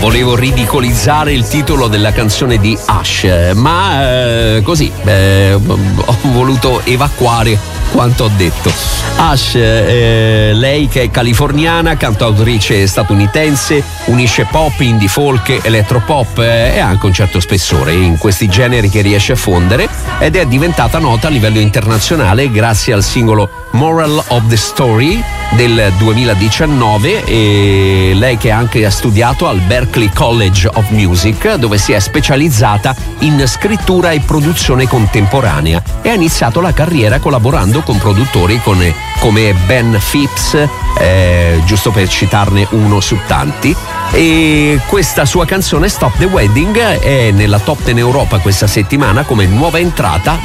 volevo ridicolizzare il titolo della canzone di Ash, ma così ho voluto evacuare quanto ho detto. Ash, lei che è californiana, cantautrice statunitense, unisce pop, indie folk, elettropop e anche un certo spessore in questi generi che riesce a fondere, ed è diventata nota a livello internazionale grazie al singolo Moral of the Story del 2019, e lei che anche ha studiato al Berklee College of Music, dove si è specializzata in scrittura e produzione contemporanea, e ha iniziato la carriera collaborando con produttori come Ben Phipps, giusto per citarne uno su tanti. E questa sua canzone Stop the Wedding è nella Top 10 Europa questa settimana come nuova entrata